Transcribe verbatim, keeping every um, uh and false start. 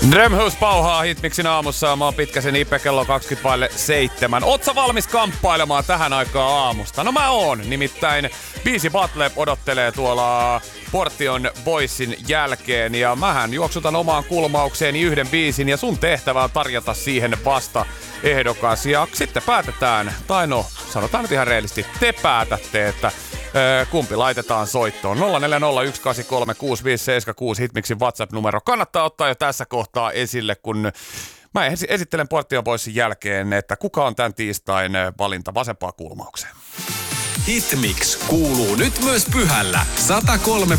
Drumhouse pauhaa Hitmixin aamussa. Mä oon Pitkäsen Ipe, kello kaksikymmentä vaille seitsemän. Oot sä valmis kamppailemaan tähän aikaan aamusta? No mä oon. Nimittäin biisi Battle odottelee tuolla Portion Boysin jälkeen. Ja mähän juoksutan omaan kulmaukseeni yhden biisin ja sun tehtävä on tarjota siihen vasta ehdokas. Ja sitten päätetään, tai no sanotaan nyt ihan reellisesti, te päätätte, että kumpi laitetaan soittoon. nolla neljä nolla yksi kahdeksan kolme kuusi viisi seitsemän kuusi Hitmixin WhatsApp-numero. Kannattaa ottaa jo tässä kohtaa esille, kun mä esittelen Portion Boysin jälkeen, että kuka on tämän tiistain valinta vasempaa kulmaukseen. Hitmix kuuluu nyt myös pyhällä sata kolme